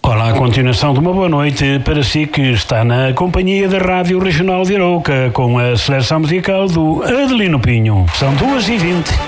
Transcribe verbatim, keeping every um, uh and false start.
Olá, a continuação de uma boa noite para si que está na companhia da Rádio Regional de Arouca com a seleção musical do Adelino Pinho. São duas e vinte.